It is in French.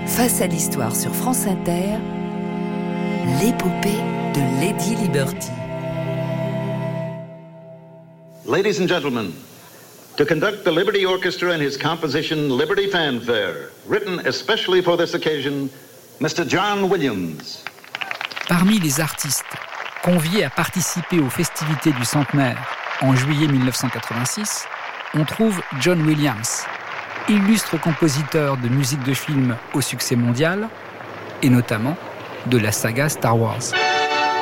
Face à l'histoire sur France Inter, l'épopée de Lady Liberty. Ladies and gentlemen, to conduct the Liberty Orchestra in his composition Liberty Fanfare, written especially for this occasion, Mr. John Williams. Parmi les artistes conviés à participer aux festivités du centenaire en juillet 1986, on trouve John Williams, illustre compositeur de musique de film au succès mondial, et notamment de la saga Star Wars.